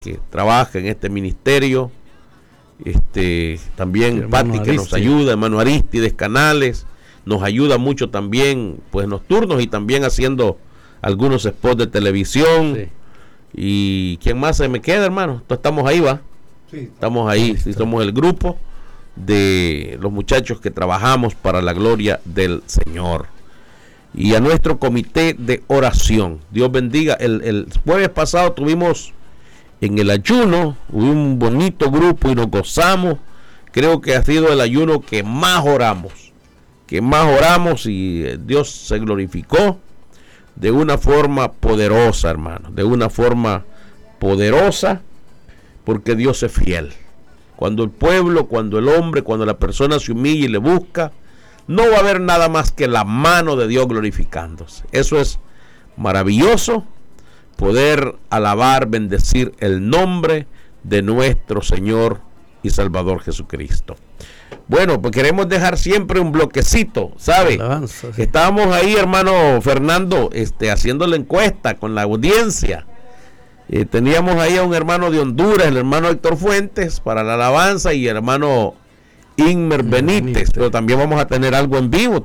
que trabaja en este ministerio, también Pati que nos ayuda, hermano Aristides Canales, nos ayuda mucho también, pues nocturnos y también haciendo algunos spots de televisión. Sí. Y ¿quién más se me queda, hermano? Entonces estamos ahí, ¿va? Sí, estamos ahí, sí, somos el grupo de los muchachos que trabajamos para la gloria del Señor. Y a nuestro comité de oración, Dios bendiga. El jueves pasado tuvimos en el ayuno, hubo un bonito grupo y nos gozamos. Creo que ha sido el ayuno que más oramos y Dios se glorificó de una forma poderosa, hermano, de una forma poderosa, porque Dios es fiel. Cuando el pueblo, cuando el hombre, cuando la persona se humilla y le busca, no va a haber nada más que la mano de Dios glorificándose. Eso es maravilloso, poder alabar, bendecir el nombre de nuestro Señor y Salvador Jesucristo. Bueno, pues queremos dejar siempre un bloquecito, ¿sabe? Alabanza, sí. Estábamos ahí, hermano Fernando, haciendo la encuesta con la audiencia. Teníamos ahí a un hermano de Honduras, el hermano Héctor Fuentes, para la alabanza, y el hermano Inmer Benítez. Pero también vamos a tener algo en vivo,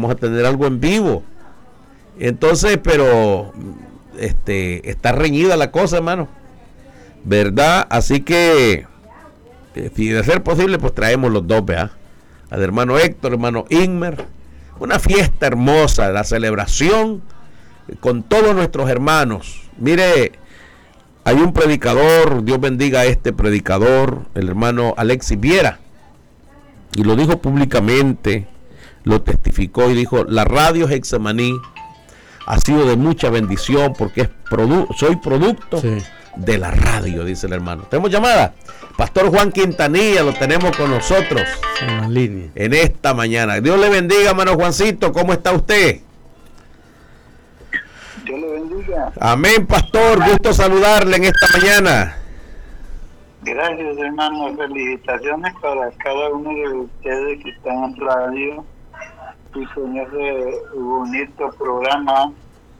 Entonces, pero está reñida la cosa, hermano, ¿verdad? Así que si de ser posible, pues traemos los dos, ¿verdad? Al hermano Héctor, hermano Inmer, una fiesta hermosa, la celebración con todos nuestros hermanos. Mire, hay un predicador, Dios bendiga a este predicador, el hermano Alexis Viera, y lo dijo públicamente, lo testificó y dijo: la radio Getsemaní ha sido de mucha bendición porque soy producto de la radio, dice el hermano. ¿Tenemos llamada? Pastor Juan Quintanilla, lo tenemos con nosotros en la línea en esta mañana. Dios le bendiga, hermano Juancito, ¿cómo está usted? Dios le bendiga. Amén, pastor, gusto saludarle en esta mañana. Gracias, hermano, felicitaciones para cada uno de ustedes que están en radio y con ese bonito programa.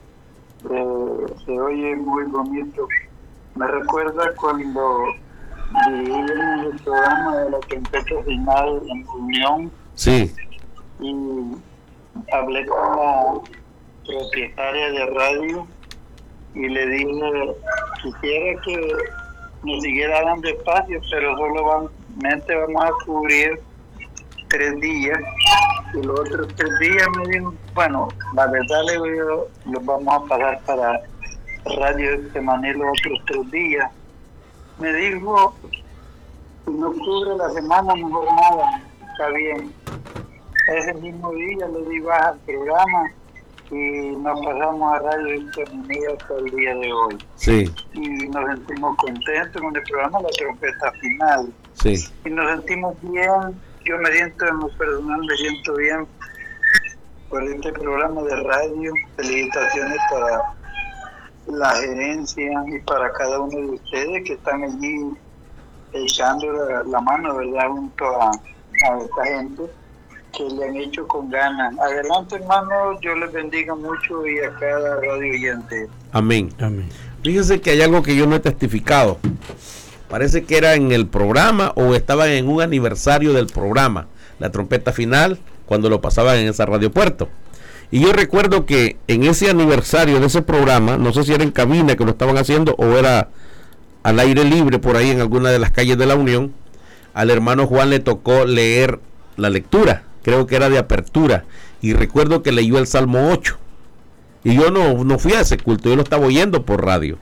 Se oye muy bonito. Me recuerda cuando viví en el programa de la trompeta final en Unión. Sí. Y hablé con la propietaria de radio y le dije: quisiera que nos siguiera dando espacio, pero solamente vamos a cubrir 3 días, y los otros 3 días me dijo, bueno, la verdad le digo, los vamos a pasar para Radio Getsemaní los otros 3 días. Me dijo: si no cubre la semana, mejor nada, está bien. Ese mismo día le di baja al programa y nos pasamos a Radio Getsemaní hasta el día de hoy. Sí. Y nos sentimos contentos con el programa La Trompeta Final. Sí. Y nos sentimos bien. Yo me siento, en lo personal, me siento bien por este programa de radio. Felicitaciones para la gerencia y para cada uno de ustedes que están allí echando la mano, ¿verdad?, junto a esta gente que le han hecho con ganas. Adelante, hermano, Dios les bendiga mucho y a cada radio oyente. Amén. Amén. Fíjense que hay algo que yo no he testificado. Parece que era en el programa o estaba en un aniversario del programa, La Trompeta Final, cuando lo pasaban en esa Radio Puerto. Y yo recuerdo que en ese aniversario de ese programa, no sé si era en cabina que lo estaban haciendo o era al aire libre por ahí en alguna de las calles de la Unión, al hermano Juan le tocó leer la lectura, creo que era de apertura, y recuerdo que leyó el Salmo 8. Y yo no fui a ese culto, yo lo estaba oyendo por radio.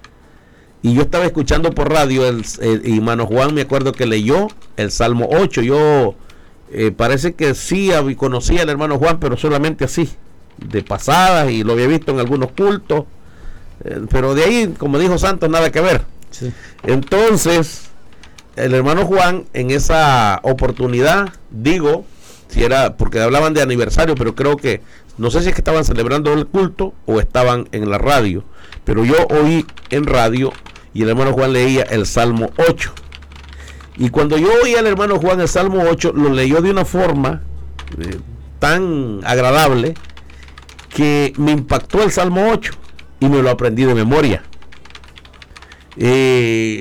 Y yo estaba escuchando por radio, y hermano Juan me acuerdo que leyó el Salmo 8. Yo parece que sí conocía al hermano Juan, pero solamente así, de pasadas, y lo había visto en algunos cultos. Pero de ahí, como dijo Santos, nada que ver. Sí. Entonces, el hermano Juan, en esa oportunidad, digo, si era, porque hablaban de aniversario, pero creo que, no sé si es que estaban celebrando el culto o estaban en la radio, pero yo oí en radio y el hermano Juan leía el Salmo 8. Y cuando yo oí al hermano Juan el Salmo 8, lo leyó de una forma tan agradable que me impactó el Salmo 8 y me lo aprendí de memoria. Eh,